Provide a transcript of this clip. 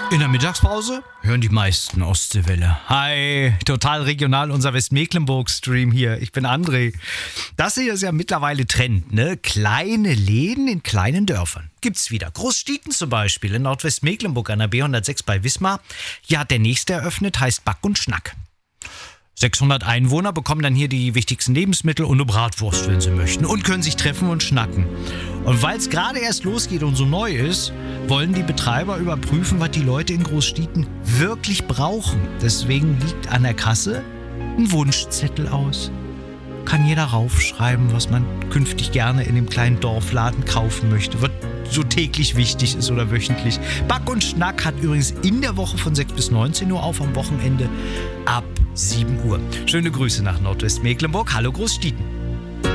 In der Mittagspause hören die meisten Ostseewelle. Hi, total regional, unser Westmecklenburg-Stream hier. Ich bin André. Das hier ist ja mittlerweile Trend, ne? Kleine Läden in kleinen Dörfern. Gibt's wieder. Großstieten zum Beispiel in Nordwestmecklenburg an der B106 bei Wismar. Hier hat der nächste eröffnet, heißt Back und Schnack. 600 Einwohner bekommen dann hier die wichtigsten Lebensmittel und eine Bratwurst, wenn sie möchten, und können sich treffen und schnacken. Und weil es gerade erst losgeht und so neu ist, wollen die Betreiber überprüfen, was die Leute in Großstieten wirklich brauchen. Deswegen liegt an der Kasse ein Wunschzettel aus. Kann jeder raufschreiben, was man künftig gerne in dem kleinen Dorfladen kaufen möchte, was so täglich wichtig ist oder wöchentlich. Back und Schnack hat übrigens in der Woche von 6 bis 19 Uhr auf, am Wochenende ab 7 Uhr. Schöne Grüße nach Nordwestmecklenburg. Hallo Großstieten.